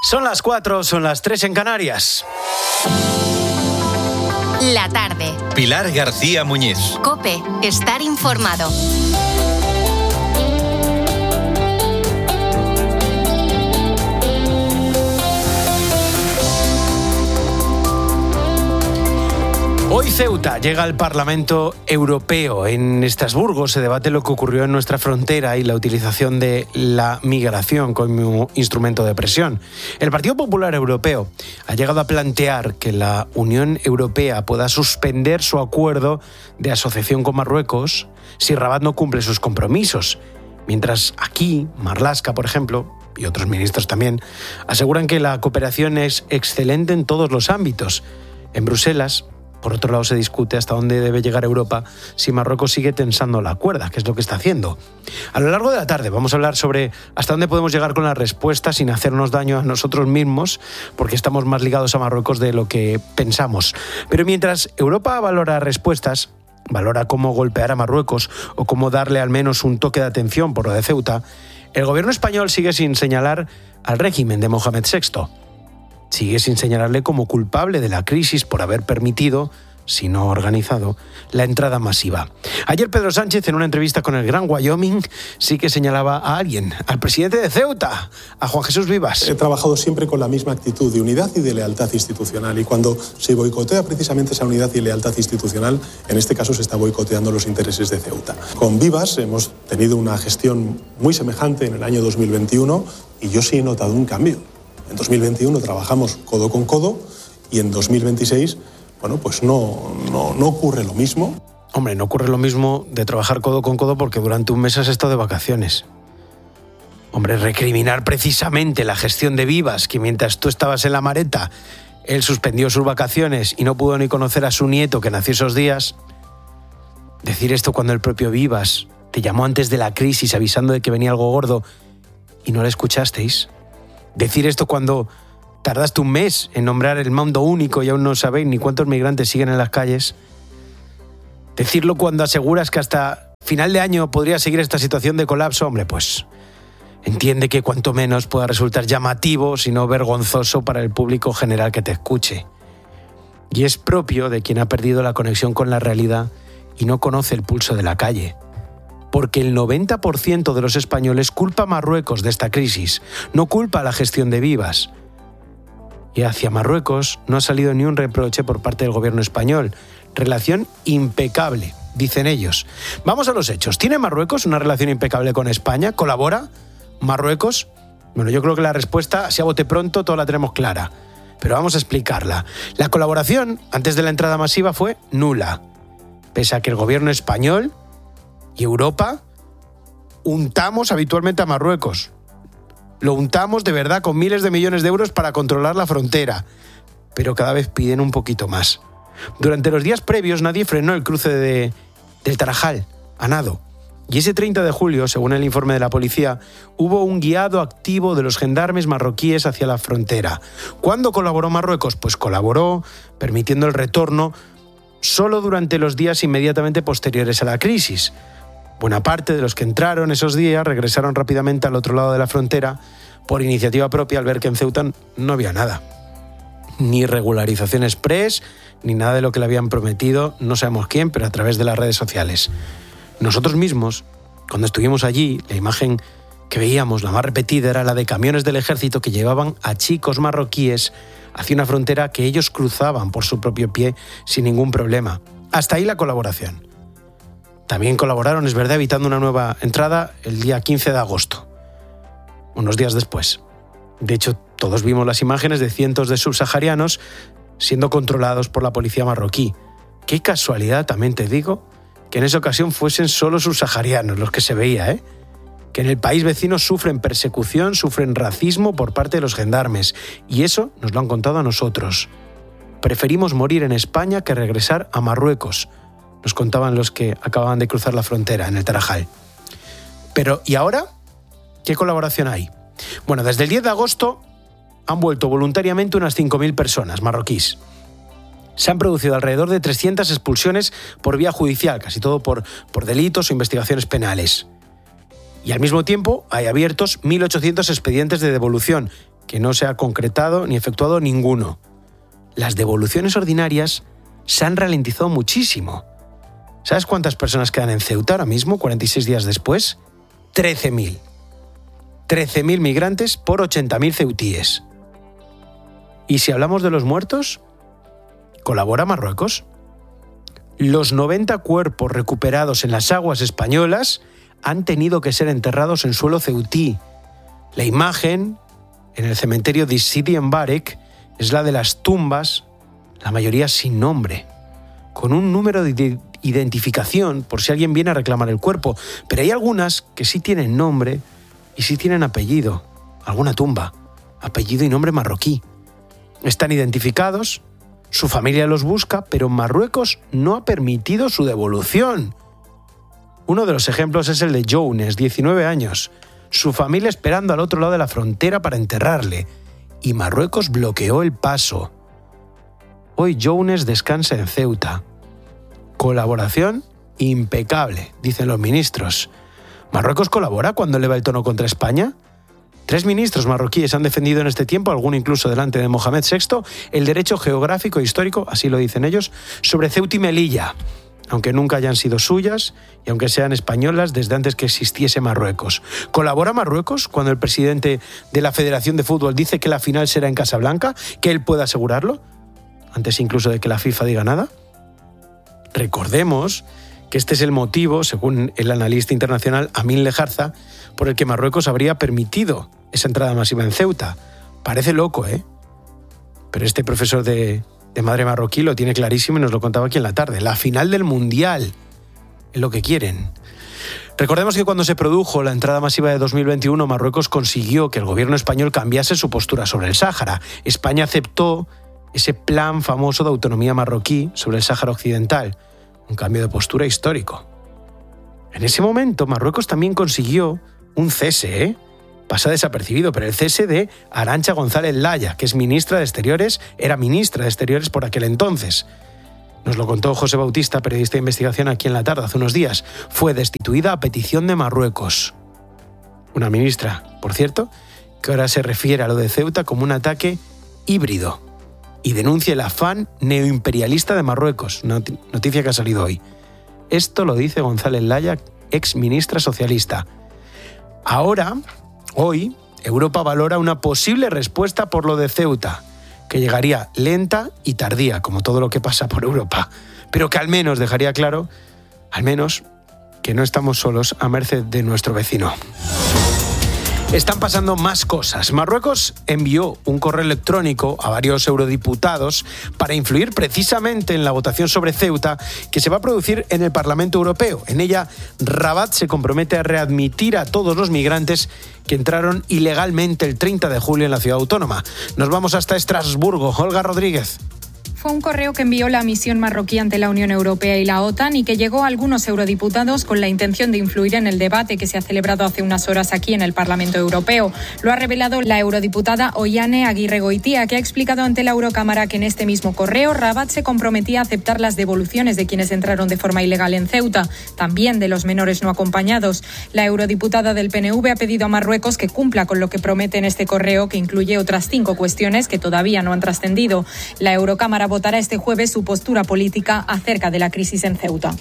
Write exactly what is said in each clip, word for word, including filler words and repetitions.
Son las cuatro, son las tres en Canarias. La tarde. Pilar García Muñiz. COPE. Estar informado. Hoy Ceuta llega al Parlamento Europeo. En Estrasburgo se debate lo que ocurrió en nuestra frontera y la utilización de la migración como instrumento de presión. El Partido Popular Europeo ha llegado a plantear que la Unión Europea pueda suspender su acuerdo de asociación con Marruecos si Rabat no cumple sus compromisos. Mientras aquí, Marlaska, por ejemplo, y otros ministros también, aseguran que la cooperación es excelente en todos los ámbitos. En Bruselas, por otro lado, se discute hasta dónde debe llegar Europa si Marruecos sigue tensando la cuerda, que es lo que está haciendo. A lo largo de la tarde vamos a hablar sobre hasta dónde podemos llegar con la respuesta sin hacernos daño a nosotros mismos, porque estamos más ligados a Marruecos de lo que pensamos. Pero mientras Europa valora respuestas, valora cómo golpear a Marruecos o cómo darle al menos un toque de atención por lo de Ceuta, el gobierno español sigue sin señalar al régimen de Mohamed sexto. Sigue sin señalarle como culpable de la crisis por haber permitido, si no organizado, la entrada masiva. Ayer Pedro Sánchez, en una entrevista con el Gran Wyoming, sí que señalaba a alguien, al presidente de Ceuta, a Juan Jesús Vivas. He trabajado siempre con la misma actitud de unidad y de lealtad institucional, y cuando se boicotea precisamente esa unidad y lealtad institucional, en este caso se está boicoteando los intereses de Ceuta. Con Vivas hemos tenido una gestión muy semejante en el año dos mil veintiuno y yo sí he notado un cambio. En dos mil veintiuno trabajamos codo con codo y en dos mil veintiséis, bueno, pues no, no, no ocurre lo mismo. Hombre, no ocurre lo mismo de trabajar codo con codo porque durante un mes has estado de vacaciones. Hombre, recriminar precisamente la gestión de Vivas, que mientras tú estabas en la Mareta, él suspendió sus vacaciones y no pudo ni conocer a su nieto que nació esos días. Decir esto cuando el propio Vivas te llamó antes de la crisis avisando de que venía algo gordo y no le escuchasteis. Decir esto cuando tardaste un mes en nombrar el mando único y aún no sabéis ni cuántos migrantes siguen en las calles. Decirlo cuando aseguras que hasta final de año podría seguir esta situación de colapso, hombre, pues entiende que cuanto menos pueda resultar llamativo, sino vergonzoso para el público general que te escuche. Y es propio de quien ha perdido la conexión con la realidad y no conoce el pulso de la calle. Porque el noventa por ciento de los españoles culpa a Marruecos de esta crisis, no culpa a la gestión de Vivas. Y hacia Marruecos no ha salido ni un reproche por parte del gobierno español. Relación impecable, dicen ellos. Vamos a los hechos. ¿Tiene Marruecos una relación impecable con España? ¿Colabora Marruecos? Bueno, yo creo que la respuesta, si a bote pronto, toda la tenemos clara. Pero vamos a explicarla. La colaboración, antes de la entrada masiva, fue nula. Pese a que el gobierno español y Europa untamos habitualmente a Marruecos. Lo untamos de verdad con miles de millones de euros para controlar la frontera. Pero cada vez piden un poquito más. Durante los días previos nadie frenó el cruce de, del Tarajal, a nado. Y ese treinta de julio, según el informe de la policía, hubo un guiado activo de los gendarmes marroquíes hacia la frontera. ¿Cuándo colaboró Marruecos? Pues colaboró permitiendo el retorno solo durante los días inmediatamente posteriores a la crisis. Buena parte de los que entraron esos días regresaron rápidamente al otro lado de la frontera por iniciativa propia al ver que en Ceuta no había nada. Ni regularización express, ni nada de lo que le habían prometido, no sabemos quién, pero a través de las redes sociales. Nosotros mismos, cuando estuvimos allí, la imagen que veíamos, la más repetida, era la de camiones del ejército que llevaban a chicos marroquíes hacia una frontera que ellos cruzaban por su propio pie sin ningún problema. Hasta ahí la colaboración. También colaboraron, es verdad, evitando una nueva entrada el día quince de agosto, unos días después. De hecho, todos vimos las imágenes de cientos de subsaharianos siendo controlados por la policía marroquí. Qué casualidad, también te digo, que en esa ocasión fuesen solo subsaharianos los que se veía, ¿eh? Que en el país vecino sufren persecución, sufren racismo por parte de los gendarmes. Y eso nos lo han contado a nosotros. Preferimos morir en España que regresar a Marruecos, nos contaban los que acababan de cruzar la frontera en el Tarajal. Pero, ¿y ahora? ¿Qué colaboración hay? Bueno, desde el diez de agosto han vuelto voluntariamente unas cinco mil personas marroquíes. Se han producido alrededor de trescientas expulsiones por vía judicial, casi todo por, por delitos o investigaciones penales. Y al mismo tiempo hay abiertos mil ochocientos expedientes de devolución, que no se ha concretado ni efectuado ninguno. Las devoluciones ordinarias se han ralentizado muchísimo. ¿Sabes cuántas personas quedan en Ceuta ahora mismo, cuarenta y seis días después? trece mil. trece mil migrantes por ochenta mil ceutíes. Y si hablamos de los muertos, ¿colabora Marruecos? Los noventa cuerpos recuperados en las aguas españolas han tenido que ser enterrados en suelo ceutí. La imagen en el cementerio de Sidi Mbarek es la de las tumbas, la mayoría sin nombre, con un número de identificación por si alguien viene a reclamar el cuerpo, pero hay algunas que sí tienen nombre y sí tienen apellido, alguna tumba, apellido y nombre marroquí. Están identificados, su familia los busca, pero Marruecos no ha permitido su devolución. Uno de los ejemplos es el de Younes, diecinueve años, su familia esperando al otro lado de la frontera para enterrarle, y Marruecos bloqueó el paso. Hoy Younes descansa en Ceuta. Colaboración impecable, dicen los ministros. ¿Marruecos colabora cuando eleva el tono contra España? Tres ministros marroquíes han defendido en este tiempo, alguno incluso delante de Mohamed sexto, el derecho geográfico e histórico, así lo dicen ellos, sobre Ceuta y Melilla, aunque nunca hayan sido suyas y aunque sean españolas desde antes que existiese Marruecos. ¿Colabora Marruecos cuando el presidente de la Federación de Fútbol dice que la final será en Casablanca, que él pueda asegurarlo, antes incluso de que la FIFA diga nada? Recordemos que este es el motivo, según el analista internacional Amin Lejarza, por el que Marruecos habría permitido esa entrada masiva en Ceuta. Parece loco, ¿eh? Pero este profesor de, de madre marroquí lo tiene clarísimo y nos lo contaba aquí en la tarde. La final del Mundial es lo que quieren. Recordemos que cuando se produjo la entrada masiva de dos mil veintiuno, Marruecos consiguió que el gobierno español cambiase su postura sobre el Sáhara. España aceptó ese plan famoso de autonomía marroquí sobre el Sáhara Occidental, un cambio de postura histórico. En ese momento, Marruecos también consiguió un cese, ¿eh? Pasa desapercibido, pero el cese de Arantxa González Laya, que es ministra de Exteriores, era ministra de Exteriores por aquel entonces. Nos lo contó José Bautista, periodista de investigación aquí en La Tarde, hace unos días. Fue destituida a petición de Marruecos. Una ministra, por cierto, que ahora se refiere a lo de Ceuta como un ataque híbrido y denuncia el afán neoimperialista de Marruecos, noticia que ha salido hoy. Esto lo dice González Laya, ex ministra socialista. Ahora, hoy, Europa valora una posible respuesta por lo de Ceuta, que llegaría lenta y tardía, como todo lo que pasa por Europa, pero que al menos dejaría claro, al menos, que no estamos solos a merced de nuestro vecino. Están pasando más cosas. Marruecos envió un correo electrónico a varios eurodiputados para influir precisamente en la votación sobre Ceuta que se va a producir en el Parlamento Europeo. En ella, Rabat se compromete a readmitir a todos los migrantes que entraron ilegalmente el treinta de julio en la ciudad autónoma. Nos vamos hasta Estrasburgo. Olga Rodríguez. Fue un correo que envió la misión marroquí ante la Unión Europea y la OTAN y que llegó a algunos eurodiputados con la intención de influir en el debate que se ha celebrado hace unas horas aquí en el Parlamento Europeo. Lo ha revelado la eurodiputada Oiane Aguirre-Goitia, que ha explicado ante la Eurocámara que en este mismo correo Rabat se comprometía a aceptar las devoluciones de quienes entraron de forma ilegal en Ceuta, también de los menores no acompañados. La eurodiputada del P N V ha pedido a Marruecos que cumpla con lo que promete en este correo, que incluye otras cinco cuestiones que todavía no han trascendido. La Eurocámara votará este jueves su postura política acerca de la crisis en Ceuta.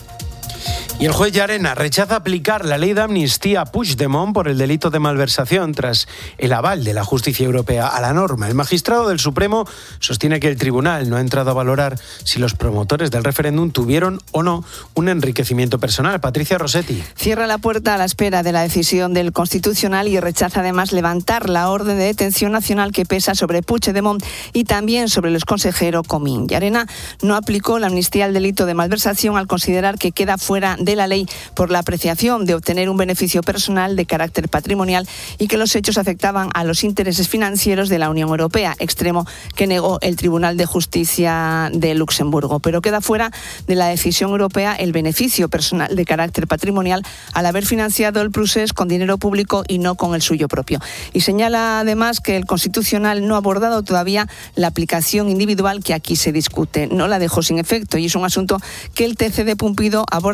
Y el juez Llarena rechaza aplicar la ley de amnistía a Puigdemont por el delito de malversación tras el aval de la justicia europea a la norma. El magistrado del Supremo sostiene que el tribunal no ha entrado a valorar si los promotores del referéndum tuvieron o no un enriquecimiento personal. Patricia Rossetti. Cierra la puerta a la espera de la decisión del Constitucional y rechaza además levantar la orden de detención nacional que pesa sobre Puigdemont y también sobre el exconsejero Comín. Llarena no aplicó la amnistía al delito de malversación al considerar que queda fuera de la ley por la apreciación de obtener un beneficio personal de carácter patrimonial y que los hechos afectaban a los intereses financieros de la Unión Europea, extremo que negó el Tribunal de Justicia de Luxemburgo. Pero queda fuera de la decisión europea el beneficio personal de carácter patrimonial al haber financiado el procés con dinero público y no con el suyo propio. Y señala además que el Constitucional no ha abordado todavía la aplicación individual que aquí se discute. No la dejó sin efecto y es un asunto que el T C de Pumpido abordará al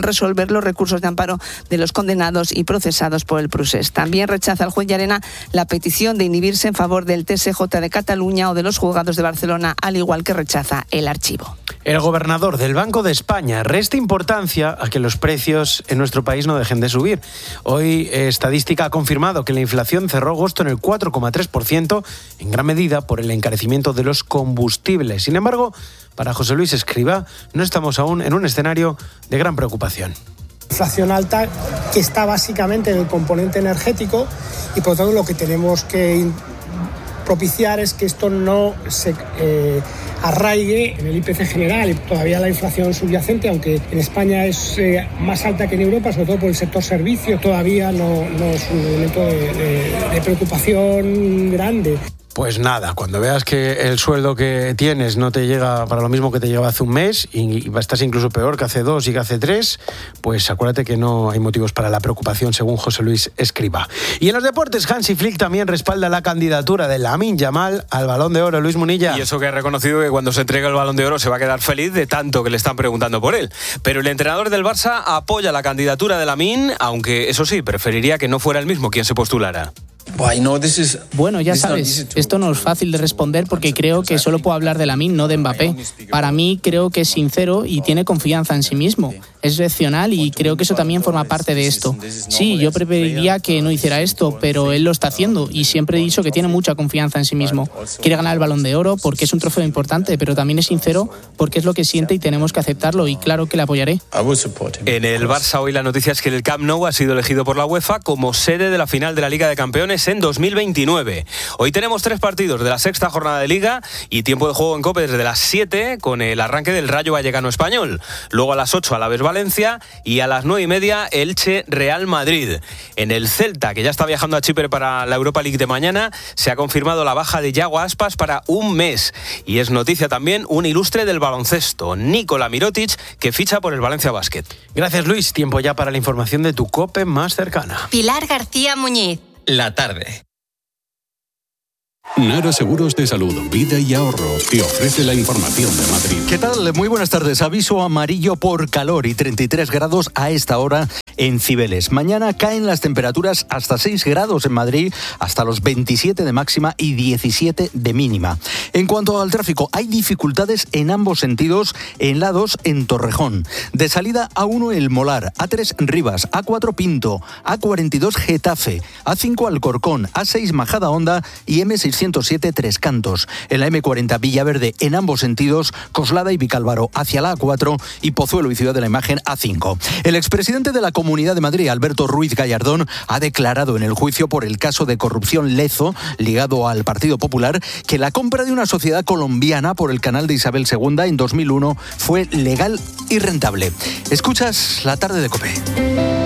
resolver los recursos de amparo de los condenados y procesados por el procés. También rechaza el juez Llarena la petición de inhibirse en favor del T S J de Cataluña o de los juzgados de Barcelona, al igual que rechaza el archivo. El gobernador del Banco de España resta importancia a que los precios en nuestro país no dejen de subir. Hoy eh, Estadística ha confirmado que la inflación cerró agosto en el cuatro coma tres por ciento, en gran medida por el encarecimiento de los combustibles. Sin embargo, para José Luis Escrivá, no estamos aún en un escenario de gran preocupación. Inflación alta que está básicamente en el componente energético y por lo tanto lo que tenemos que propiciar es que esto no se eh, arraigue en el I P C general. Todavía la inflación subyacente, aunque en España es eh, más alta que en Europa, sobre todo por el sector servicios, todavía no, no es un elemento de, de, de preocupación grande. Pues nada, cuando veas que el sueldo que tienes no te llega para lo mismo que te llegaba hace un mes y estás incluso peor que hace dos y que hace tres, pues acuérdate que no hay motivos para la preocupación, según José Luis Escrivá. Y en los deportes, Hansi Flick también respalda la candidatura de Lamine Yamal al Balón de Oro. Luis Munilla. Y eso que ha reconocido que cuando se entregue el Balón de Oro se va a quedar feliz de tanto que le están preguntando por él. Pero el entrenador del Barça apoya la candidatura de Lamine, aunque eso sí, preferiría que no fuera el mismo quien se postulara. Bueno, ya sabes, esto no es fácil de responder porque creo que solo puedo hablar de Lamine, no de Mbappé. Para mí creo que es sincero y tiene confianza en sí mismo. Es excepcional y creo que eso también forma parte de esto. Sí, yo preferiría que no hiciera esto, pero él lo está haciendo y siempre he dicho que tiene mucha confianza en sí mismo. Quiere ganar el Balón de Oro porque es un trofeo importante, pero también es sincero porque es lo que siente y tenemos que aceptarlo y claro que le apoyaré. En el Barça hoy la noticia es que el Camp Nou ha sido elegido por la UEFA como sede de la final de la Liga de Campeones en dos mil veintinueve. Hoy tenemos tres partidos de la sexta jornada de Liga y tiempo de juego en COPE desde las siete con el arranque del Rayo Vallecano Español. Luego a las ocho Alavés Valencia y a las nueve y media Elche Real Madrid. En el Celta, que ya está viajando a Chipre para la Europa League de mañana, se ha confirmado la baja de Yago Aspas para un mes. Y es noticia también un ilustre del baloncesto, Nikola Mirotic, que ficha por el Valencia Basket. Gracias, Luis. Tiempo ya para la información de tu COPE más cercana. Pilar García Muñiz. La tarde. Nara Seguros de Salud, Vida y Ahorro te ofrece la información de Madrid. ¿Qué tal? Muy buenas tardes. Aviso amarillo por calor y treinta y tres grados a esta hora en Cibeles. Mañana caen las temperaturas hasta seis grados en Madrid, hasta los veintisiete de máxima y diecisiete de mínima. En cuanto al tráfico, hay dificultades en ambos sentidos en la dos en Torrejón. De salida A uno El Molar, A tres Rivas, A cuatro Pinto, A cuarenta y dos Getafe, A cinco Alcorcón, A seis Majadahonda y eme seiscientos siete Tres Cantos. En la eme cuarenta Villaverde en ambos sentidos, Coslada y Vicálvaro hacia la A cuatro y Pozuelo y Ciudad de la Imagen A cinco. El expresidente de la Comunidad de Madrid, Alberto Ruiz Gallardón, ha declarado en el juicio por el caso de corrupción Lezo, ligado al Partido Popular, que la compra de una sociedad colombiana por el canal de Isabel segunda en dos mil uno fue legal y rentable. Escuchas La Tarde de COPE.